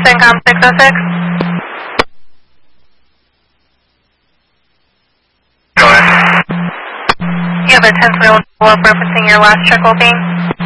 CENTCOM 606. Go ahead. You have a 10-wheel referencing your last trickle beam.